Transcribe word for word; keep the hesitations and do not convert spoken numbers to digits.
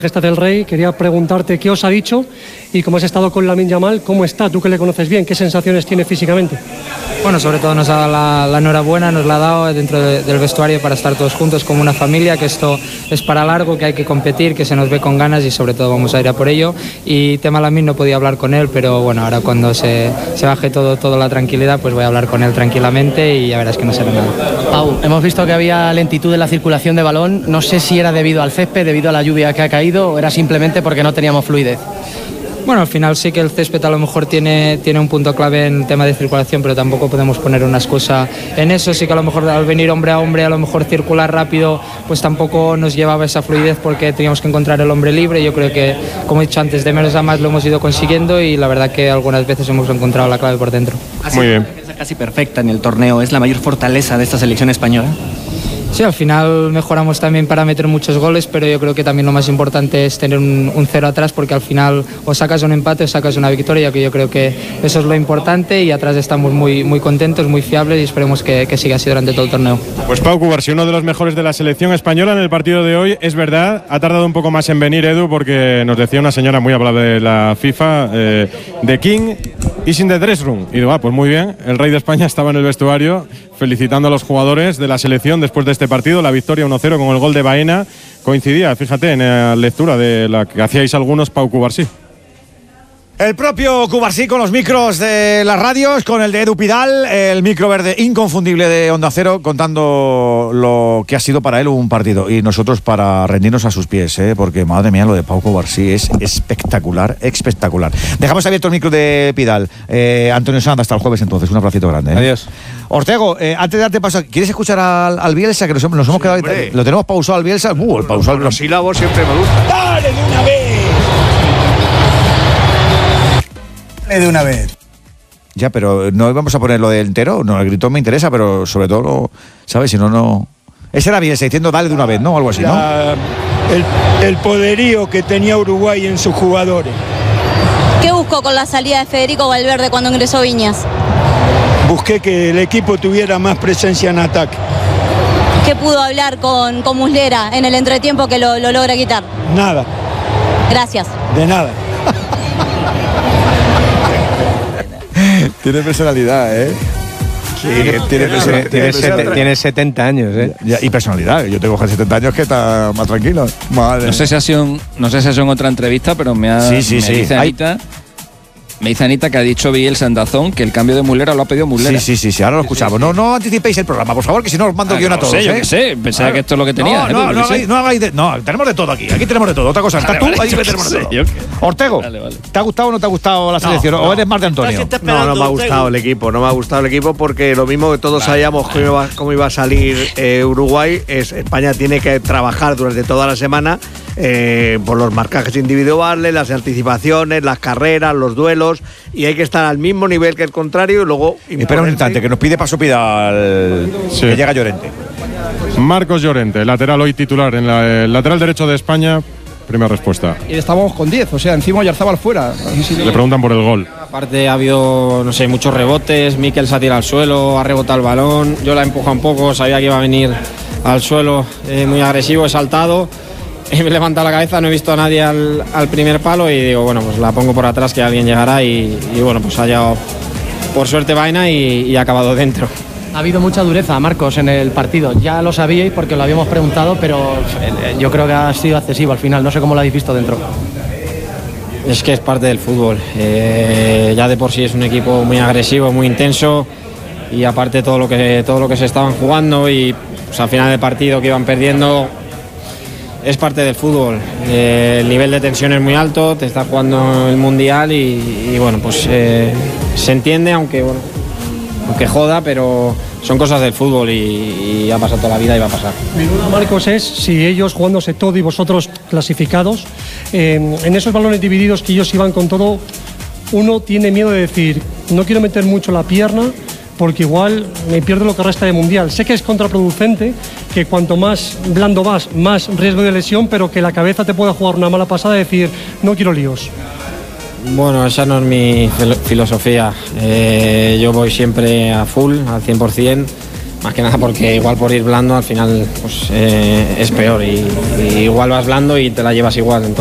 Majestad del Rey, quería preguntarte qué os ha dicho y cómo has estado con Lamine Yamal, cómo está, tú que le conoces bien, qué sensaciones tiene físicamente. Bueno, sobre todo nos ha dado la, la enhorabuena, nos la ha dado dentro de, del vestuario para estar todos juntos como una familia, que esto es para largo, que hay que competir, que se nos ve con ganas y sobre todo vamos a ir a por ello. Y tema Lamine no podía hablar con él, pero bueno, ahora cuando se, se baje todo, toda la tranquilidad, pues voy a hablar con él tranquilamente y ya verás que no será nada. Pau, hemos visto que había lentitud en la circulación de balón, no sé si era debido al césped, debido a la lluvia que ha caído, o era simplemente porque no teníamos fluidez. Bueno, al final sí que el césped a lo mejor tiene, tiene un punto clave en tema de circulación, pero tampoco podemos poner una excusa en eso. Sí que a lo mejor al venir hombre a hombre, a lo mejor circular rápido, pues tampoco nos llevaba esa fluidez porque teníamos que encontrar el hombre libre. Yo creo que, como he dicho antes, de menos a más lo hemos ido consiguiendo y la verdad que algunas veces hemos encontrado la clave por dentro. Muy bien. Una defensa casi perfecta en el torneo, ¿es la mayor fortaleza de esta selección española? Sí, al final mejoramos también para meter muchos goles, pero yo creo que también lo más importante es tener un, un cero atrás, porque al final o sacas un empate o sacas una victoria, que yo creo que eso es lo importante, y atrás estamos muy, muy contentos, muy fiables y esperemos que, que siga así durante todo el torneo. Pues Pau Cubarsí, uno de los mejores de la selección española en el partido de hoy, es verdad, ha tardado un poco más en venir, Edu, porque nos decía una señora muy hablada de la FIFA, eh, The King is in the dress room. Y digo, ah, pues muy bien, el rey de España estaba en el vestuario felicitando a los jugadores de la selección después de este partido, la victoria uno cero con el gol de Baena. Coincidía, fíjate, en la lectura de la que hacíais algunos, Pau Cubarsí. El propio Cubarsí con los micros de las radios, con el de Edu Pidal, el micro verde inconfundible de Onda Cero, contando lo que ha sido para él un partido. Y nosotros para rendirnos a sus pies, ¿eh? Porque madre mía, lo de Pau Cubarsí es espectacular, espectacular. Dejamos abierto el micro de Pidal. Eh, Antonio Sanz, hasta el jueves entonces, un abracito grande, ¿eh? Adiós. Ortego, eh, antes de darte paso, ¿quieres escuchar al, al Bielsa? Que nos, nos hemos sí, quedado. Hombre. Lo tenemos pausado al Bielsa. Uh, el pausado. Los sílabos siempre me gustan. ¡Dale de una vez! De una vez. Ya, pero no íbamos a poner lo de entero. No, el gritón me interesa, pero sobre todo, ¿sabes? Si no, no. Ese era Bielsa diciendo dale de una vez, ¿no? Algo así, ¿no? La, el, el poderío que tenía Uruguay en sus jugadores. ¿Qué buscó con la salida de Federico Valverde cuando ingresó Viñas? Busqué que el equipo tuviera más presencia en ataque. ¿Qué pudo hablar con, con Muslera en el entretiempo que lo, lo logra quitar? Nada. Gracias. De nada. Tiene personalidad, ¿eh? Sí, tiene, tiene, tiene, tiene, sete, tiene setenta años, ¿eh? Ya, y personalidad. Yo tengo setenta años que está más tranquilo. Madre. No sé si ha sido, un, no sé si ha sido en otra entrevista, pero me ha sí, sí, me sí. dice Anita. Me dice Anita que ha dicho Bielsa en Dazón que el cambio de Muslera lo ha pedido Muslera. Sí, sí, sí, sí, ahora lo escuchamos. Sí, sí, sí. No, no anticipéis el programa, por favor, que si no os mando ah, guión no a todos. Sé, yo ¿eh? que sé, pensaba claro. que esto es lo que tenía. No, no, no, no, hagáis, no hagáis de. No, tenemos de todo aquí. Aquí tenemos de todo. Otra cosa, está vale, tú, vale, ahí tenemos de todo. Yo... Ortego, vale, vale. ¿te ha gustado o no te ha gustado la selección? No, ¿O no. eres más de Antonio? No, no me ha gustado el equipo. No me ha gustado el equipo porque lo mismo que todos vale, sabíamos vale. Cómo, iba, cómo iba a salir eh, Uruguay, es España tiene que trabajar durante toda la semana eh, por los marcajes individuales, las anticipaciones, las carreras, los duelos, y hay que estar al mismo nivel que el contrario y luego... Espera un instante, que nos pide paso Pidal, sí. Que llega Llorente. Marcos Llorente, lateral hoy titular en la, el lateral derecho de España. Primera respuesta. Y estamos con diez, o sea, encima Oyarzabal fuera. Sí, le preguntan por el gol. Aparte ha habido, no sé, muchos rebotes, Mikel se ha tirado al suelo, ha rebotado el balón, yo la he empujado un poco, sabía que iba a venir al suelo eh, muy agresivo, he saltado, he levantado la cabeza, no he visto a nadie al, al primer palo y digo, bueno, pues la pongo por atrás que alguien llegará y, y bueno, pues ha llegado por suerte Baena y, y ha acabado dentro. Ha habido mucha dureza, Marcos, en el partido. Ya lo sabíais porque lo habíamos preguntado, pero yo creo que ha sido excesivo al final. No sé cómo lo habéis visto dentro. Es que es parte del fútbol. Eh, ya de por sí es un equipo muy agresivo, muy intenso y aparte todo lo que, todo lo que se estaban jugando y pues, al final del partido que iban perdiendo es parte del fútbol. Eh, el nivel de tensión es muy alto, te está jugando el Mundial y, y bueno, pues eh, se entiende, aunque bueno, aunque joda, pero son cosas del fútbol y, y ha pasado toda la vida y va a pasar. Mi duda, Marcos, es si ellos jugándose todo y vosotros clasificados, eh, en esos balones divididos que ellos iban con todo, uno tiene miedo de decir, no quiero meter mucho la pierna porque igual me pierdo lo que resta de Mundial. Sé que es contraproducente, que cuanto más blando vas, más riesgo de lesión, pero que la cabeza te pueda jugar una mala pasada y decir, no quiero líos. Bueno, esa no es mi filosofía. Eh, yo voy siempre a full, al cien por cien. más que nada porque igual por ir blando al final pues, eh, es peor y, y igual vas blando y te la llevas igual. Entonces,